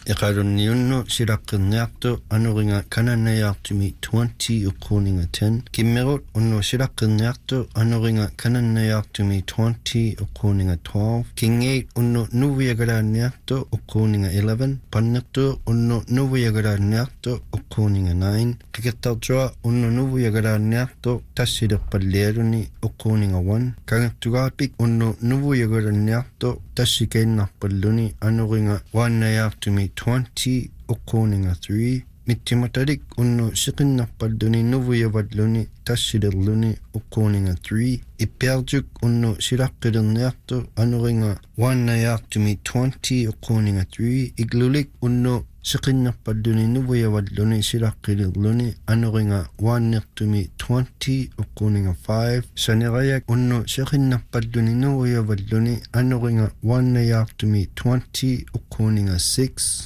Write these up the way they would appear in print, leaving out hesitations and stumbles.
Iqarunni unnu siraqqinniartu anuringa kanannayaartumi 20 uqquuninga 10. Kimmerut unnu siraqqinniartu anuringa kanannayaartumi 20 uqquuninga 12. Kingeit unnu nuviagalaanniartu uqquuninga 11. Pannertu unnu nuviagalaanniartu uqquuninga 9. Qikittartua unnu nuviagalaanniartu tassilerpallialuni uqquuninga 1. Kangertugaapik unnu nuviagalaanniartu tassikeinnarpalluni anuringa waannayaartumi 20 uqquuninga 3. Mittimatarik unnu siqinnarpalluni nuvuyavalluni tassilerluni uqquuninga 3. Ippiartuk unnu silaqqilirniartu anuringa waannayaartumi 20 uqquuninga 3. Iglulik unnu siqinnarpalluni nuvuyavalluni silaqqilirluni anuringa waannertumi 20 uqquuninga 5. Sanerayak unnu siqinnarpalluni nuvuyavalluni anuringa waannayaartumi 20 uqquuninga 6.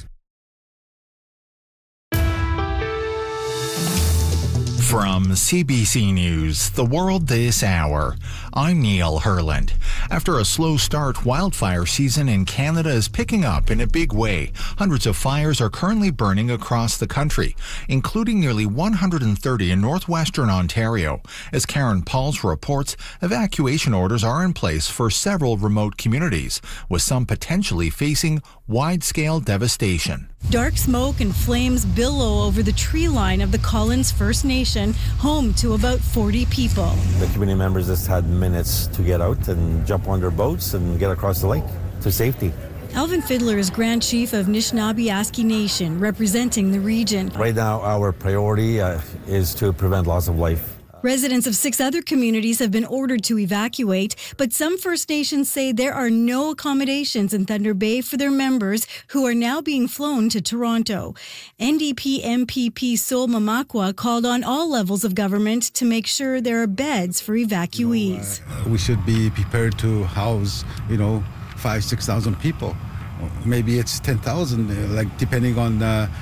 From CBC News, The World This Hour, I'm Neil Herland. After a slow start, wildfire season in Canada is picking up in a big way. Hundreds of fires are currently burning across the country, including nearly 130 in northwestern Ontario. As Karen Pauls reports, evacuation orders are in place for several remote communities, with some potentially facing wide-scale devastation. Dark smoke and flames billow over the tree line of the Collins First Nation, home to about 40 people. The community members just had minutes to get out and jump on their boats and get across the lake to safety. Alvin Fiddler is Grand Chief of Anishinaabe Nation, representing the region. Right now, our priority is to prevent loss of life. Residents of 6 other communities have been ordered to evacuate, but some First Nations say there are no accommodations in Thunder Bay for their members who are now being flown to Toronto. NDP MPP Sol Mamakwa called on all levels of government to make sure there are beds for evacuees. We should be prepared to house, 5,000-6,000 people. Maybe it's 10,000, depending on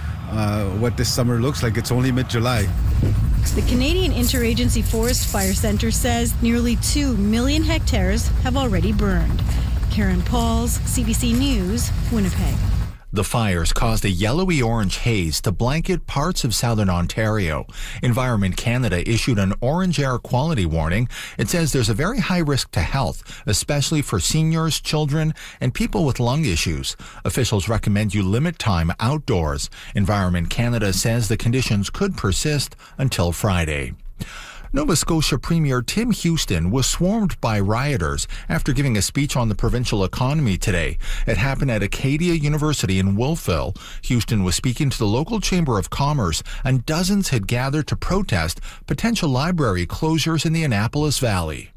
what this summer looks like. It's only mid-July. The Canadian Interagency Forest Fire Centre says nearly 2 million hectares have already burned. Karen Pauls, CBC News, Winnipeg. The fires caused a yellowy-orange haze to blanket parts of southern Ontario. Environment Canada issued an orange air quality warning. It says there's a very high risk to health, especially for seniors, children, and people with lung issues. Officials recommend you limit time outdoors. Environment Canada says the conditions could persist until Friday. Nova Scotia Premier Tim Houston was swarmed by rioters after giving a speech on the provincial economy today. It happened at Acadia University in Wolfville. Houston was speaking to the local Chamber of Commerce, and dozens had gathered to protest potential library closures in the Annapolis Valley.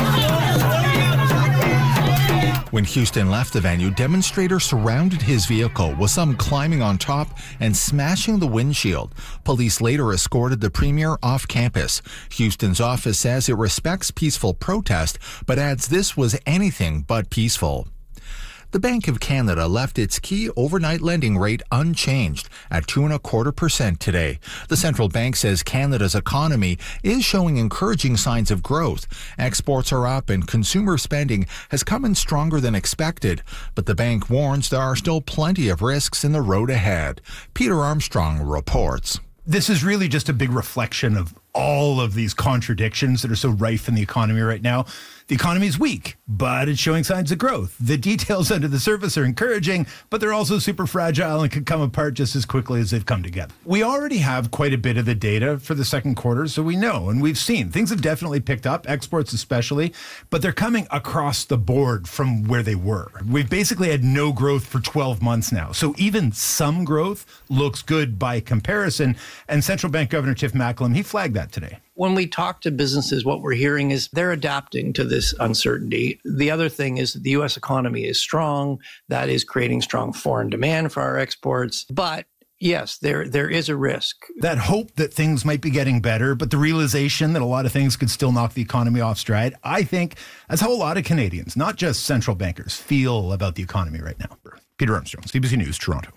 When Houston left the venue, demonstrators surrounded his vehicle, with some climbing on top and smashing the windshield. Police later escorted the premier off campus. Houston's office says it respects peaceful protest, but adds this was anything but peaceful. The Bank of Canada left its key overnight lending rate unchanged at 2.25% today. The central bank says Canada's economy is showing encouraging signs of growth. Exports are up and consumer spending has come in stronger than expected. But the bank warns there are still plenty of risks in the road ahead. Peter Armstrong reports. This is really just a big reflection of all of these contradictions that are so rife in the economy right now. The economy is weak, but it's showing signs of growth. The details under the surface are encouraging, but they're also super fragile and could come apart just as quickly as they've come together. We already have quite a bit of the data for the second quarter, so we know, and we've seen things have definitely picked up, exports especially, but they're coming across the board from where they were. We've basically had no growth for 12 months now, so even some growth looks good by comparison, and Central Bank Governor Tiff Macklem, he flagged that today. When we talk to businesses, what we're hearing is they're adapting to this uncertainty. The other thing is that the U.S. economy is strong. That is creating strong foreign demand for our exports. But yes, there is a risk. That hope that things might be getting better, but the realization that a lot of things could still knock the economy off stride, I think that's how a lot of Canadians, not just central bankers, feel about the economy right now. Peter Armstrong, CBC News, Toronto.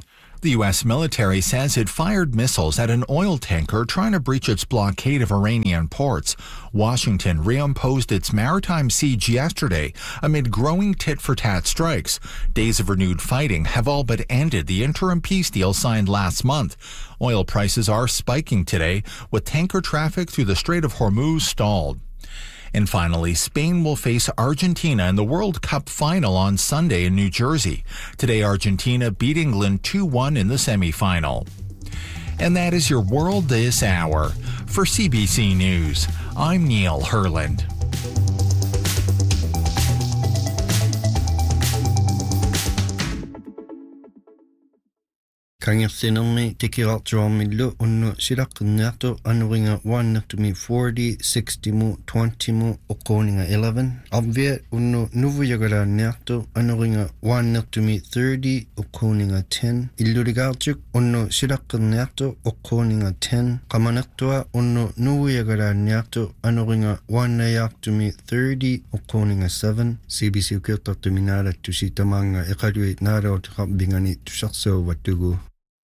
The U.S. military says it fired missiles at an oil tanker trying to breach its blockade of Iranian ports. Washington reimposed its maritime siege yesterday amid growing tit-for-tat strikes. Days of renewed fighting have all but ended the interim peace deal signed last month. Oil prices are spiking today, with tanker traffic through the Strait of Hormuz stalled. And finally, Spain will face Argentina in the World Cup final on Sunday in New Jersey. Today, Argentina beat England 2-1 in the semifinal. And that is your world this hour. For CBC News, I'm Neil Herland. Kangirsinami tikiraltuarmillu unnu silaqinniartu anuringa 140 60 20 oqoninga 11 avviat unnu nuvuyagalaanniartu anuringa 130 oqoninga 10 illurigaartuk unnu silaqinniartu oqoninga 10 qamanertua unnu nuvuyagalaanniartu anuringa 130 oqoninga 7 CBC ukirtartuminaalattu sitamanga eqaluit naalautiqarbingani tusarsuuvattugu.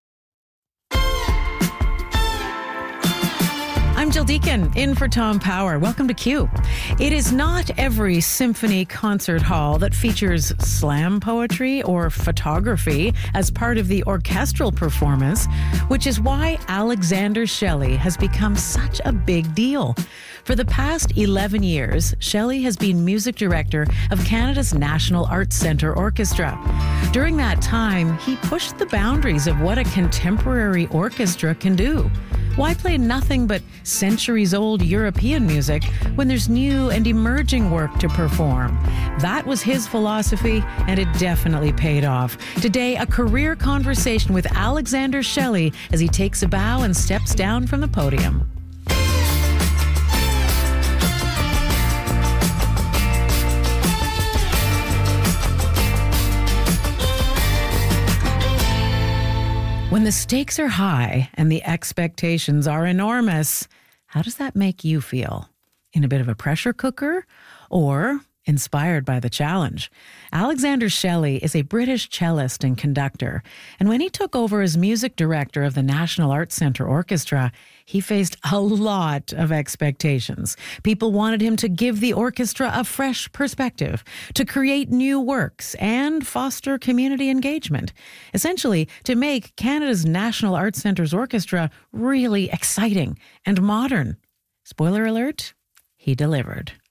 I'm Jill Deacon, in for Tom Power. Welcome to Q. It is not every symphony concert hall that features slam poetry or photography as part of the orchestral performance, which is why Alexander Shelley has become such a big deal. For the past 11 years, Shelley has been music director of Canada's National Arts Centre Orchestra. During that time, he pushed the boundaries of what a contemporary orchestra can do. Why play nothing but centuries-old European music when there's new and emerging work to perform? That was his philosophy, and it definitely paid off. Today, a career conversation with Alexander Shelley as he takes a bow and steps down from the podium. When the stakes are high and the expectations are enormous, how does that make you feel? In a bit of a pressure cooker or inspired by the challenge? Alexander Shelley is a British cellist and conductor, and when he took over as music director of the National Arts Centre Orchestra, he faced a lot of expectations. People wanted him to give the orchestra a fresh perspective, to create new works, and foster community engagement. Essentially, to make Canada's National Arts Centre's orchestra really exciting and modern. Spoiler alert, he delivered.